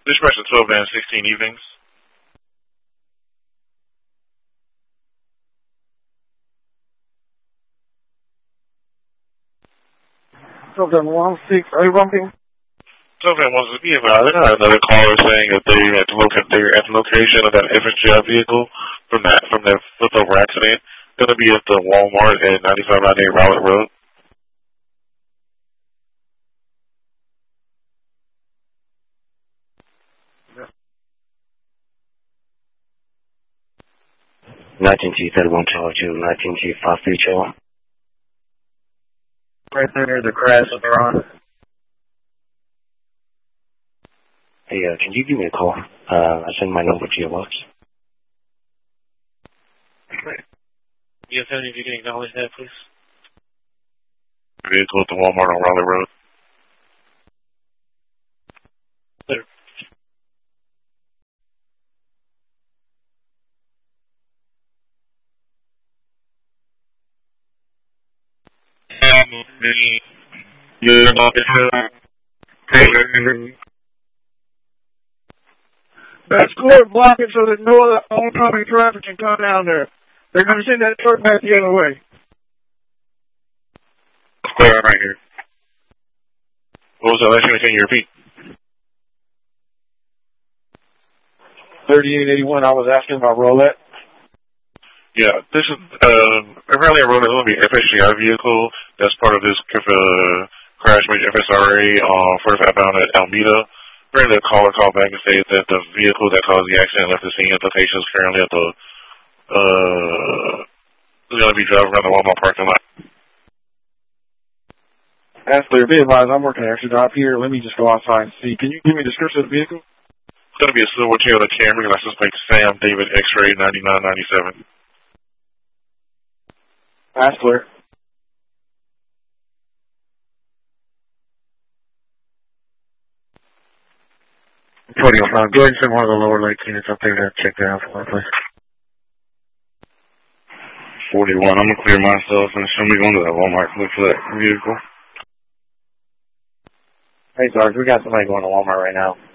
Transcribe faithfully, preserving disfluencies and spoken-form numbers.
Dispatch to twelve and sixteen evenings. twelve and one six, are you bumping? twelve and one six, be advised, I got another caller saying that they at the, loca they were at the location of that F S G I vehicle from that, from that flip-over accident. Going to be at the Walmart at ninety-five ninety-eight Rowlett Road. nineteen T thirty-one Charlie two, nineteen T five three Charlie. Right there near the crash that they're on. Hey, uh, can you give me a call? Uh, I send my number to your box. Yes, sir, if you can acknowledge that, please. Vehicle at the Walmart on Rowlett Road. Sir. You're not That's clear, block it so that no other oncoming traffic can come down there. They're going to send that truck back the other way. Clear right here. What was that last thing? Can you repeat? thirty-eight eighty-one, I was asking about Roulette. Yeah, this is, uh, apparently a Roulette is going to be an F S G I vehicle. That's part of this uh, crash with F S R A on forty-five bound at Alameda. Apparently the caller called back and said that the vehicle that caused the accident left the scene. The location is currently at the, uh, is going to be driving around the Walmart parking lot. Ashley, be advised, I'm working an extra job here. Let me just go outside and see. Can you give me a description of the vehicle? It's going to be a silver Toyota Camry, license plate Sam David X-Ray ninety-nine ninety-seven. Ashley. forty oh five, go ahead and send one of the lower light units up there to check that out for me, please. forty-one, I'm going to clear myself and show me going to that Walmart to look for that vehicle. Hey, Sarge, we got somebody going to Walmart right now.